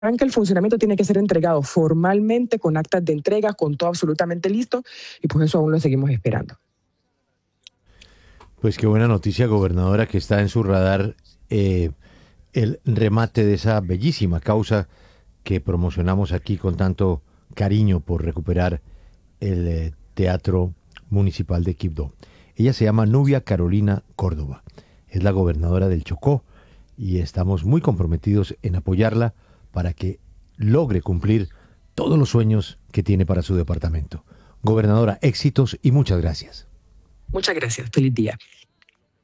arranca el funcionamiento tiene que ser entregado formalmente con actas de entrega, con todo absolutamente listo, y pues eso aún lo seguimos esperando. Pues qué buena noticia, gobernadora, que está en su radar el remate de esa bellísima causa que promocionamos aquí con tanto cariño por recuperar el Teatro Municipal de Quibdó. Ella se llama Nubia Carolina Córdoba, es la gobernadora del Chocó y estamos muy comprometidos en apoyarla para que logre cumplir todos los sueños que tiene para su departamento. Gobernadora, éxitos y muchas gracias. Muchas gracias. Feliz día.